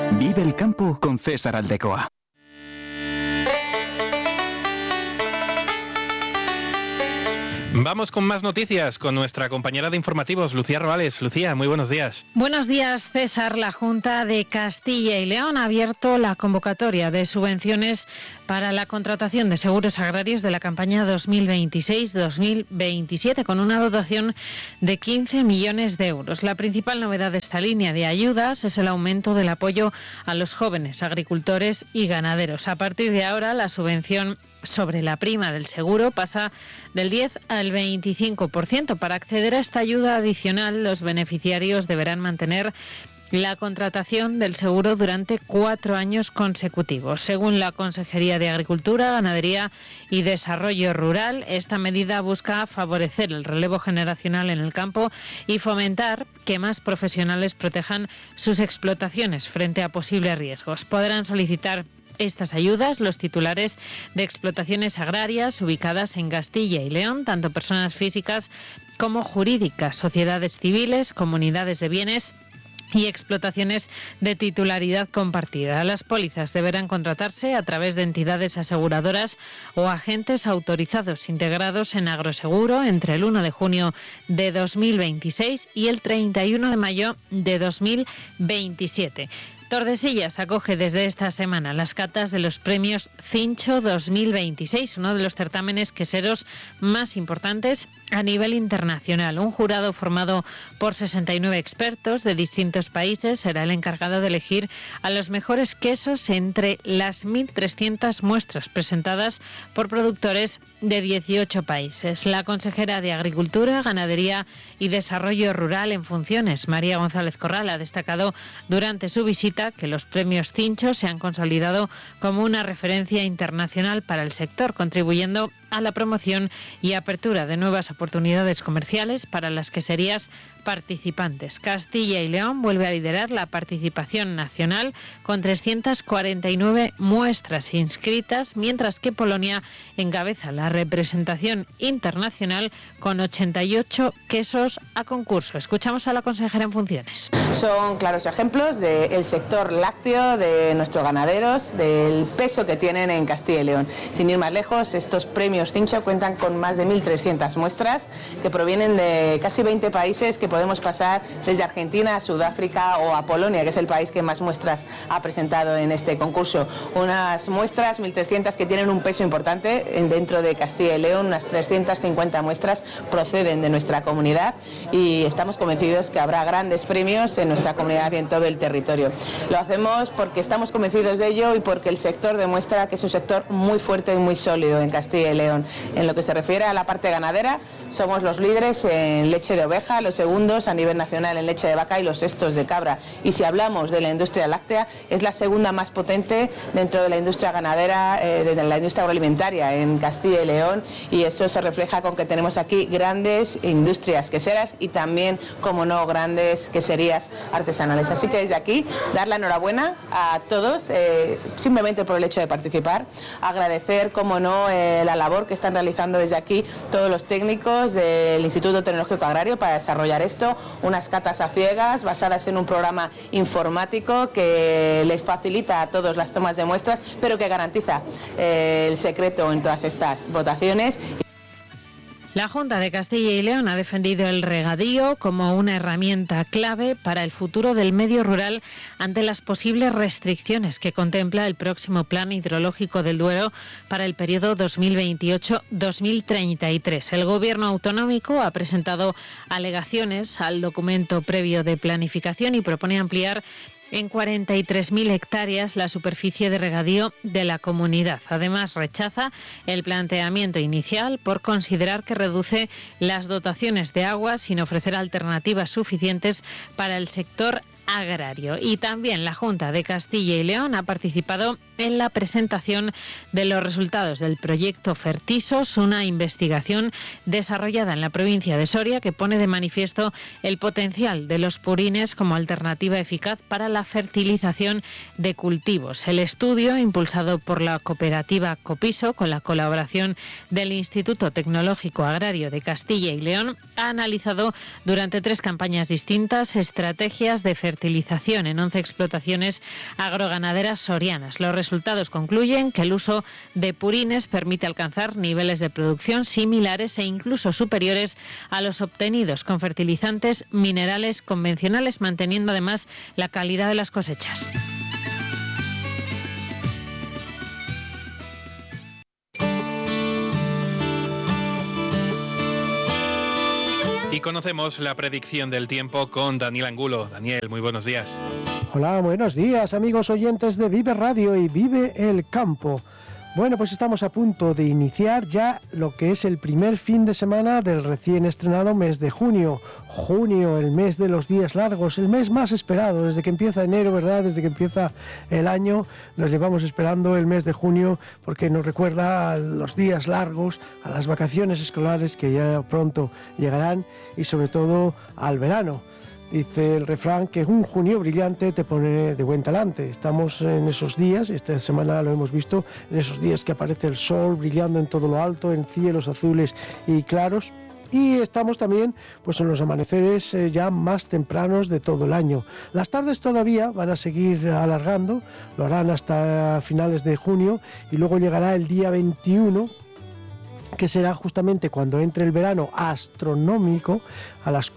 Vive el campo con César Aldecoa. Vamos con más noticias con nuestra compañera de informativos, Lucía Roales. Lucía, muy buenos días. Buenos días, César. La Junta de Castilla y León ha abierto la convocatoria de subvenciones para la contratación de seguros agrarios de la campaña 2026-2027 con una dotación de 15 millones de euros. La principal novedad de esta línea de ayudas es el aumento del apoyo a los jóvenes agricultores y ganaderos. A partir de ahora, la subvención sobre la prima del seguro pasa del 10 al 25%. Para acceder a esta ayuda adicional, los beneficiarios deberán mantener la contratación del seguro durante 4 años consecutivos. Según la Consejería de Agricultura, Ganadería y Desarrollo Rural, esta medida busca favorecer el relevo generacional en el campo y fomentar que más profesionales protejan sus explotaciones frente a posibles riesgos. Podrán solicitar estas ayudas los titulares de explotaciones agrarias ubicadas en Castilla y León, tanto personas físicas como jurídicas, sociedades civiles, comunidades de bienes y explotaciones de titularidad compartida. Las pólizas deberán contratarse a través de entidades aseguradoras o agentes autorizados integrados en Agroseguro entre el 1 de junio de 2026 y el 31 de mayo de 2027. Tordesillas acoge desde esta semana las catas de los premios Cincho 2026, uno de los certámenes queseros más importantes a nivel internacional. Un jurado formado por 69 expertos de distintos países será el encargado de elegir a los mejores quesos entre las 1.300 muestras presentadas por productores de 18 países. La consejera de Agricultura, Ganadería y Desarrollo Rural en funciones, María González Corral, ha destacado durante su visita que los premios Cincho se han consolidado como una referencia internacional para el sector, contribuyendo a la promoción y apertura de nuevas oportunidades comerciales para las queserías participantes. Castilla y León vuelve a liderar la participación nacional con 349 muestras inscritas, mientras que Polonia encabeza la representación internacional con 88 quesos a concurso. Escuchamos a la consejera en funciones. Son claros ejemplos del sector lácteo, de nuestros ganaderos, del peso que tienen en Castilla y León. Sin ir más lejos, estos premios Cincho cuentan con más de 1.300 muestras que provienen de casi 20 países, que podemos pasar desde Argentina a Sudáfrica o a Polonia, que es el país que más muestras ha presentado en este concurso. Unas muestras, 1.300, que tienen un peso importante dentro de Castilla y León. Unas 350 muestras proceden de nuestra comunidad y estamos convencidos que habrá grandes premios en nuestra comunidad y en todo el territorio. Lo hacemos porque estamos convencidos de ello y porque el sector demuestra que es un sector muy fuerte y muy sólido en Castilla y León. En lo que se refiere a la parte ganadera, somos los líderes en leche de oveja, los segundos a nivel nacional en leche de vaca y los sextos de cabra. Y si hablamos de la industria láctea, es la segunda más potente dentro de la industria ganadera, de la industria agroalimentaria en Castilla y León, y eso se refleja con que tenemos aquí grandes industrias queseras y también, como no, grandes queserías artesanales. Así que desde aquí, dar la enhorabuena a todos, simplemente por el hecho de participar, agradecer, como no, la labor que están realizando desde aquí todos los técnicos del Instituto Tecnológico Agrario para desarrollar esto, unas catas a ciegas basadas en un programa informático que les facilita a todos las tomas de muestras, pero que garantiza el secreto en todas estas votaciones. La Junta de Castilla y León ha defendido el regadío como una herramienta clave para el futuro del medio rural ante las posibles restricciones que contempla el próximo Plan Hidrológico del Duero para el periodo 2028-2033. El Gobierno autonómico ha presentado alegaciones al documento previo de planificación y propone ampliar en 43.000 hectáreas la superficie de regadío de la comunidad. Además, rechaza el planteamiento inicial por considerar que reduce las dotaciones de agua sin ofrecer alternativas suficientes para el sector agrario. Y también la Junta de Castilla y León ha participado en la presentación de los resultados del proyecto Fertisos, una investigación desarrollada en la provincia de Soria que pone de manifiesto el potencial de los purines como alternativa eficaz para la fertilización de cultivos. El estudio, impulsado por la cooperativa Copiso con la colaboración del Instituto Tecnológico Agrario de Castilla y León, ha analizado durante 3 campañas distintas estrategias de fertilización fertilización en 11 explotaciones agroganaderas sorianas. Los resultados concluyen que el uso de purines permite alcanzar niveles de producción similares e incluso superiores a los obtenidos con fertilizantes minerales convencionales, manteniendo además la calidad de las cosechas. Y conocemos la predicción del tiempo con Daniel Angulo. Daniel, muy buenos días. Hola, buenos días, amigos oyentes de Vive Radio y Vive el Campo. Bueno, pues estamos a punto de iniciar ya lo que es el primer fin de semana del recién estrenado mes de junio. Junio, el mes de los días largos, el mes más esperado, desde que empieza enero, ¿verdad? Desde que empieza el año, nos llevamos esperando el mes de junio porque nos recuerda a los días largos, a las vacaciones escolares que ya pronto llegarán y sobre todo al verano. Dice el refrán que un junio brillante te pone de buen talante. Estamos en esos días, esta semana lo hemos visto, en esos días que aparece el sol brillando en todo lo alto, en cielos azules y claros. Y estamos también pues en los amaneceres ya más tempranos de todo el año. Las tardes todavía van a seguir alargando, lo harán hasta finales de junio y luego llegará el día 21, que será justamente cuando entre el verano astronómico, a las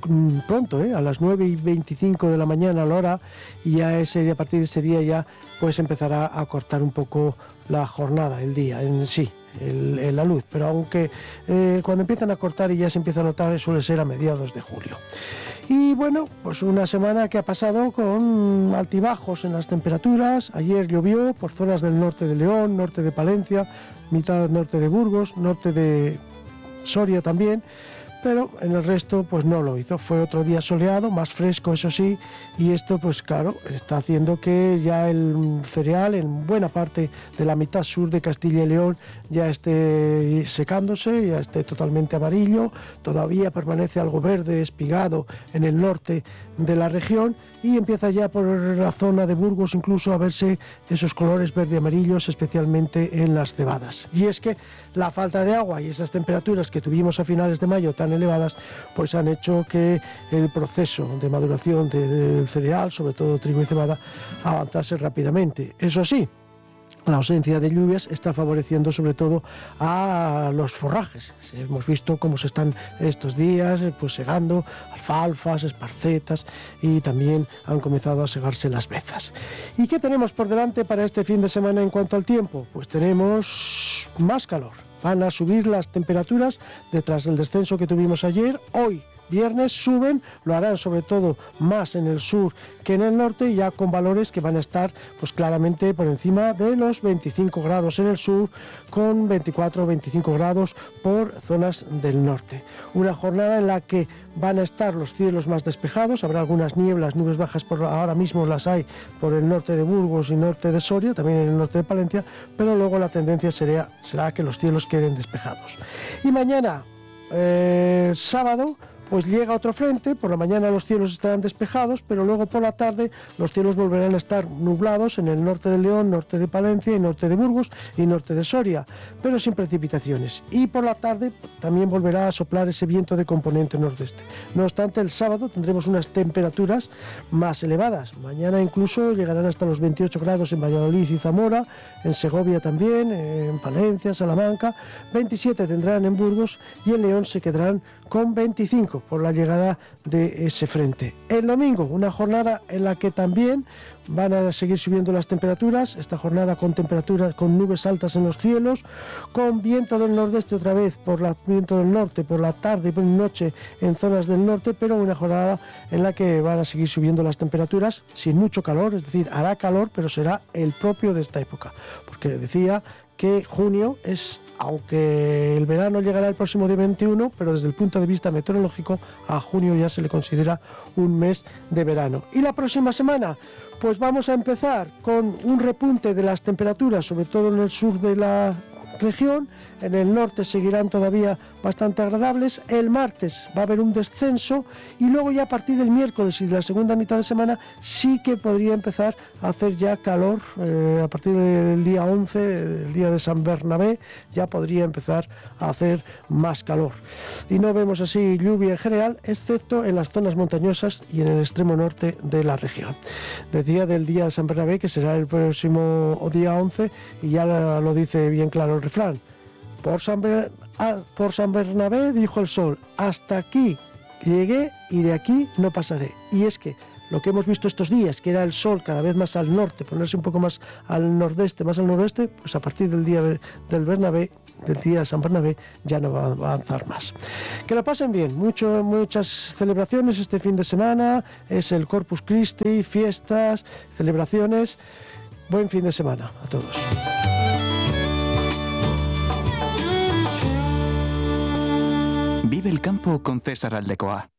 9:25 de la mañana la hora, y ya a partir de ese día ya pues empezará a cortar un poco la jornada, el día en sí, la luz, pero aunque cuando empiezan a cortar y ya se empieza a notar suele ser a mediados de julio. Y bueno, pues una semana que ha pasado con altibajos en las temperaturas. Ayer llovió por zonas del norte de León, norte de Palencia, mitad norte de Burgos, norte de Soria también, pero en el resto pues no lo hizo. Fue otro día soleado, más fresco eso sí, y esto pues claro, está haciendo que ya el cereal en buena parte de la mitad sur de Castilla y León ya esté secándose, ya esté totalmente amarillo. Todavía permanece algo verde, espigado en el norte de la región, y empieza ya por la zona de Burgos incluso a verse esos colores verde-amarillos, especialmente en las cebadas. Y es que la falta de agua y esas temperaturas que tuvimos a finales de mayo tan elevadas, pues han hecho que el proceso de maduración del cereal, sobre todo trigo y cebada, avanzase rápidamente. Eso sí, la ausencia de lluvias está favoreciendo sobre todo a los forrajes. Hemos visto cómo se están estos días pues segando alfalfas, esparcetas, y también han comenzado a segarse las bezas. ¿Y qué tenemos por delante para este fin de semana en cuanto al tiempo? Pues tenemos más calor. Van a subir las temperaturas detrás del descenso que tuvimos ayer. Hoy viernes suben, lo harán sobre todo más en el sur que en el norte, ya con valores que van a estar pues claramente por encima de los 25 grados en el sur, con 24 o 25 grados por zonas del norte. Una jornada en la que van a estar los cielos más despejados, habrá algunas nieblas, nubes bajas, por ahora mismo las hay por el norte de Burgos y norte de Soria, también en el norte de Palencia, pero luego la tendencia será que los cielos queden despejados. Y mañana, sábado, pues llega otro frente. Por la mañana los cielos estarán despejados, pero luego por la tarde los cielos volverán a estar nublados en el norte de León, norte de Palencia y norte de Burgos y norte de Soria, pero sin precipitaciones. Y por la tarde también volverá a soplar ese viento de componente nordeste. No obstante, el sábado tendremos unas temperaturas más elevadas. Mañana incluso llegarán hasta los 28 grados en Valladolid y Zamora, en Segovia también, en Palencia, Salamanca. 27 tendrán en Burgos y en León se quedarán con 25 por la llegada de ese frente. El domingo, una jornada en la que también van a seguir subiendo las temperaturas, esta jornada con temperaturas, con nubes altas en los cielos, con viento del nordeste otra vez, viento del norte por la tarde y por la noche en zonas del norte, pero una jornada en la que van a seguir subiendo las temperaturas sin mucho calor, es decir, hará calor, pero será el propio de esta época, porque decía que junio es, aunque el verano llegará el próximo día 21, pero desde el punto de vista meteorológico a junio ya se le considera un mes de verano. Y la próxima semana, pues vamos a empezar con un repunte de las temperaturas, sobre todo en el sur de la región. En el norte seguirán todavía bastante agradables. El martes va a haber un descenso y luego ya a partir del miércoles y de la segunda mitad de semana sí que podría empezar a hacer ya calor. A partir del día 11, el día de San Bernabé, ya podría empezar a hacer más calor. Y no vemos así lluvia en general, excepto en las zonas montañosas y en el extremo norte de la región. Decía del día de San Bernabé, que será el próximo día 11, y ya lo dice bien claro el refrán. Por San Bernabé, dijo el sol, hasta aquí llegué y de aquí no pasaré. Y es que lo que hemos visto estos días, que era el sol cada vez más al norte, ponerse un poco más al nordeste, más al noroeste, pues a partir del día del Bernabé, del día de San Bernabé, ya no va a avanzar más. Que lo pasen bien, muchas celebraciones este fin de semana, es el Corpus Christi, fiestas, celebraciones. Buen fin de semana a todos. Vive el campo con César Aldecoa.